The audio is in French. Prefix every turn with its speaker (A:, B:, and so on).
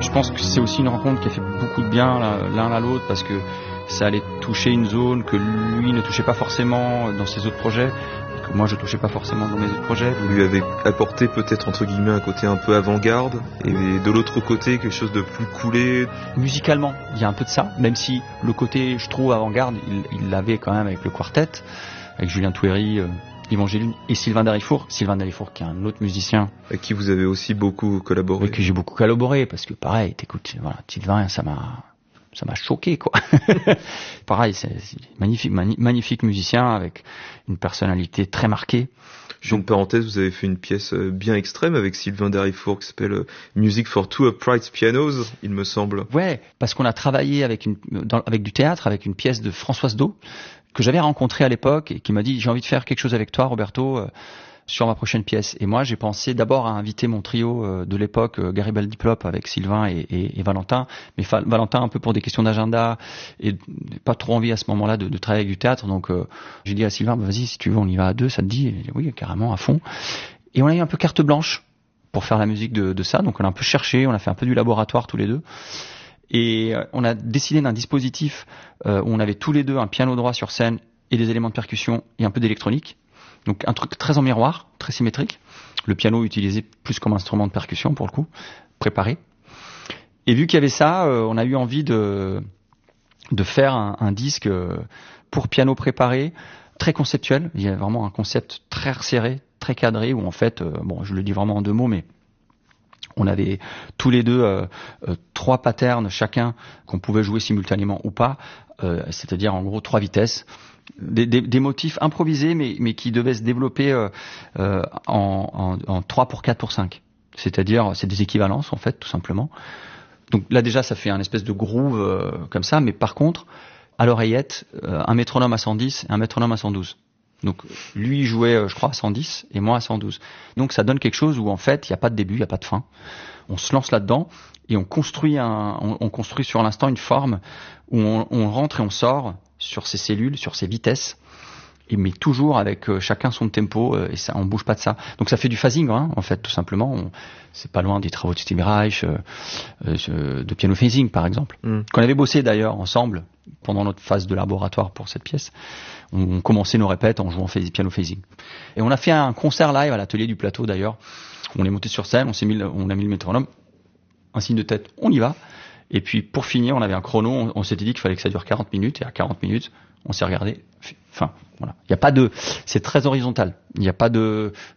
A: Je pense que c'est aussi une rencontre qui a fait beaucoup de bien l'un à l'autre parce que ça allait toucher une zone que lui ne touchait pas forcément dans ses autres projets et que moi je touchais pas forcément dans mes autres projets.
B: Vous lui avez apporté peut-être entre guillemets un côté un peu avant-garde et de l'autre côté quelque chose de plus coulé.
A: Musicalement, il y a un peu de ça, même si le côté je trouve avant-garde, il l'avait quand même avec le quartet, avec Julien Touéry, Yvan Géline et Sylvain Darifour. Sylvain Darifour qui est un autre musicien.
B: Avec qui vous avez aussi beaucoup collaboré.
A: Avec qui j'ai beaucoup collaboré parce que pareil, t'écoutes, voilà, Sylvain, ça m'a choqué quoi. Pareil, c'est magnifique musicien avec une personnalité très marquée.
B: Juste une parenthèse, vous avez fait une pièce bien extrême avec Sylvain Darifour qui s'appelle Music for Two Upright Pianos, il me semble.
A: Ouais, parce qu'on a travaillé avec du théâtre, avec une pièce de Françoise Do que j'avais rencontrée à l'époque et qui m'a dit j'ai envie de faire quelque chose avec toi Roberto sur ma prochaine pièce. Et moi j'ai pensé d'abord à inviter mon trio de l'époque, Garibaldi Plop avec Sylvain et Valentin, mais Valentin un peu pour des questions d'agenda et pas trop envie à ce moment-là de travailler avec du théâtre, donc j'ai dit à Sylvain vas-y si tu veux on y va à deux, ça te dit? Et oui carrément à fond. Et on a eu un peu carte blanche pour faire la musique de ça, donc on a un peu cherché, on a fait un peu du laboratoire tous les deux. Et on a décidé d'un dispositif où on avait tous les deux un piano droit sur scène et des éléments de percussion et un peu d'électronique. Donc un truc très en miroir, très symétrique. Le piano utilisé plus comme instrument de percussion pour le coup, préparé. Et vu qu'il y avait ça, on a eu envie de faire un disque pour piano préparé, très conceptuel. Il y a vraiment un concept très resserré, très cadré, où en fait, je le dis vraiment en deux mots, mais on avait tous les deux 3 patterns chacun qu'on pouvait jouer simultanément ou pas, c'est-à-dire en gros 3 vitesses, des motifs improvisés mais qui devaient se développer en 3 pour 4 pour 5. C'est-à-dire c'est des équivalences en fait tout simplement. Donc là déjà ça fait un espèce de groove comme ça, mais par contre à l'oreillette un métronome à 110 et un métronome à 112. Donc lui jouait je crois à 110 et moi à 112. Donc ça donne quelque chose où en fait il n'y a pas de début, il n'y a pas de fin. On se lance là-dedans et on construit sur l'instant une forme où on rentre et on sort sur ces cellules, sur ces vitesses, mais toujours avec chacun son tempo et ça on bouge pas de ça. Donc ça fait du phasing en fait tout simplement. C'est pas loin des travaux de Steve Reich, de piano phasing par exemple. Qu'on avait bossé d'ailleurs ensemble pendant notre phase de laboratoire pour cette pièce. On commençait nos répètes en jouant piano phasing. Et on a fait un concert live à l'atelier du plateau d'ailleurs. On est monté sur scène, on a mis le métronome, un signe de tête, on y va. Et puis pour finir, on avait un chrono, on s'était dit qu'il fallait que ça dure 40 minutes et à 40 minutes, on s'est regardé. Enfin, voilà. Il y a pas de, c'est très horizontal. Il n'y a pas de